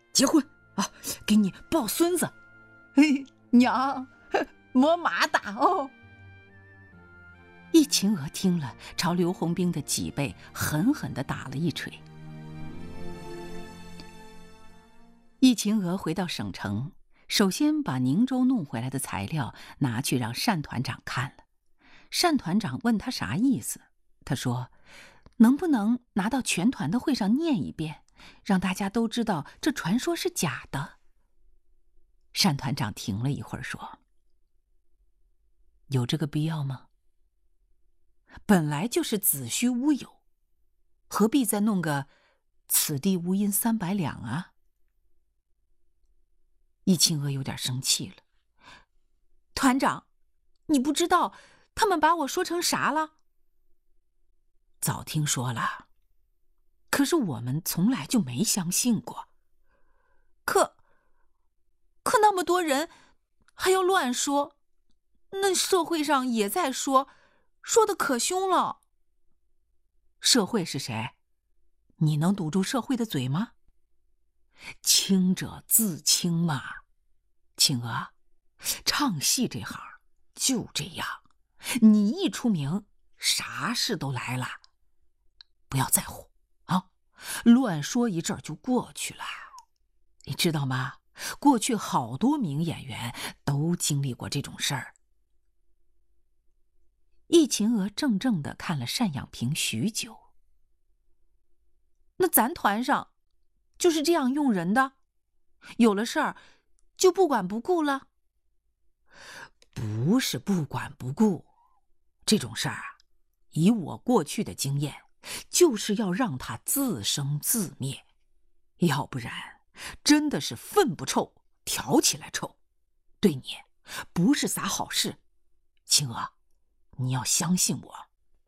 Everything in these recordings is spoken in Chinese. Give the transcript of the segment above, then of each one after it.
结婚啊，给你抱孙子。 嘿，娘，莫骂大哦。 易秦娥听了，朝刘洪兵的脊背狠狠地打了一锤。易秦娥回到省城，首先把宁州弄回来的材料拿去让单团长看了。单团长问他啥意思，他说：“能不能拿到全团的会上念一遍，让大家都知道这传说是假的？”单团长停了一会儿说：“有这个必要吗？本来就是子虚乌有，何必再弄个此地无银300两啊？”易秦娥有点生气了：“团长，你不知道他们把我说成啥了？”“早听说了，可是我们从来就没相信过。”可那么多人还要乱说，那社会上也在说的可凶了。社会是谁？你能堵住社会的嘴吗？清者自清嘛。青娥，唱戏这行就这样，你一出名，啥事都来了。不要在乎啊，乱说一阵就过去了。你知道吗？过去好多名演员都经历过这种事儿。易秦娥怔怔地看了单养平许久。那咱团上就是这样用人的，有了事儿就不管不顾了？不是不管不顾，这种事儿啊，以我过去的经验，就是要让它自生自灭，要不然真的是粪不臭挑起来臭，对你不是啥好事。青娥，你要相信我。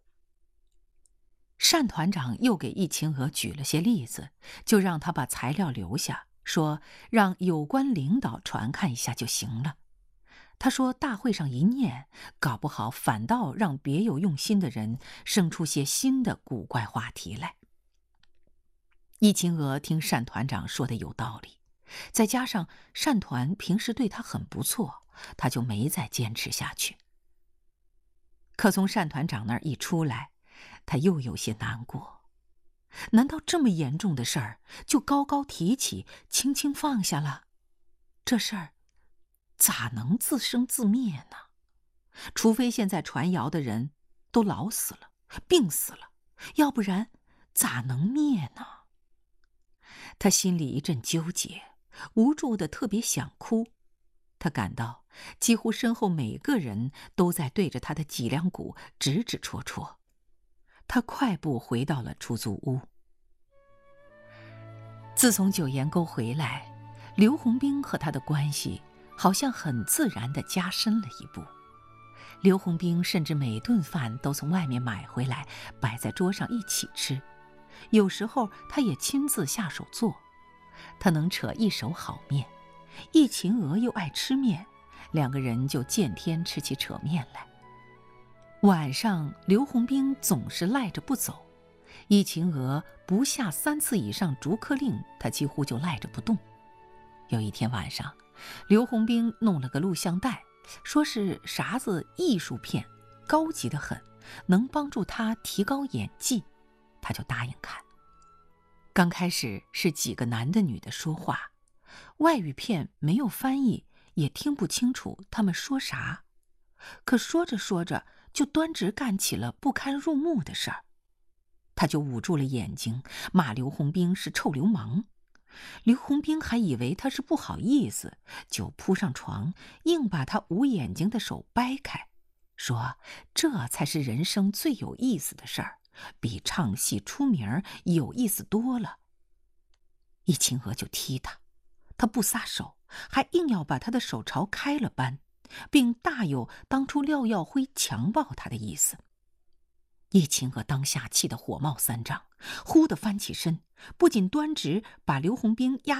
单团长又给易秦娥举了些例子，就让他把材料留下，说让有关领导传看一下就行了。他说大会上一念，搞不好反倒让别有用心的人生出些新的古怪话题来。易秦娥听单团长说的有道理，再加上单团平时对他很不错，他就没再坚持下去。可从单团长那儿一出来，他又有些难过。难道这么严重的事儿就高高提起，轻轻放下了？这事儿咋能自生自灭呢？除非现在传谣的人都老死了，病死了，要不然咋能灭呢？他心里一阵纠结，无助的特别想哭。他感到几乎身后每个人都在对着他的脊梁骨指指戳戳。他快步回到了出租屋。自从九岩沟回来，刘洪兵和他的关系好像很自然地加深了一步。刘洪兵甚至每顿饭都从外面买回来，摆在桌上一起吃。有时候他也亲自下手做。他能扯一手好面，易秦娥又爱吃面，两个人就见天吃起扯面来。晚上刘洪兵总是赖着不走，易秦娥不下3次以上逐客令，他几乎就赖着不动。有一天晚上，刘洪兵弄了个录像带，说是啥子艺术片，高级得很，能帮助他提高演技，他就答应看。刚开始是几个男的女的说话，外语片没有翻译，也听不清楚他们说啥，可说着说着就端直干起了不堪入目的事儿。他就捂住了眼睛，骂刘洪兵是臭流氓。刘洪兵还以为他是不好意思，就扑上床，硬把他捂眼睛的手掰开，说这才是人生最有意思的事儿，比唱戏出名有意思多了。易秦娥就踢他，他不撒手，还硬要把他的手朝开了扳，并大有当初廖耀辉强暴他的意思。易秦娥当下气得火冒三丈，忽地翻起身，不仅端直把刘洪兵压